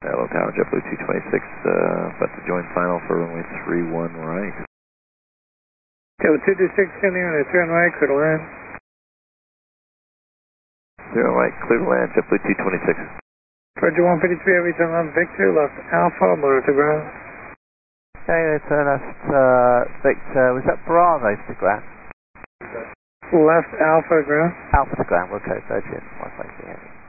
Hello Tower, JetBlue 226, about to join final for runway 31 right. JetBlue 226, sending on a turn right, clear to land. 0 right, clear to land, JetBlue 226. Roger 153, every turn left Victor, left Alpha, motor to ground. Okay, turn left Victor, was that Bravo to ground? Left Alpha ground. Alpha to ground, okay, Virgin 153.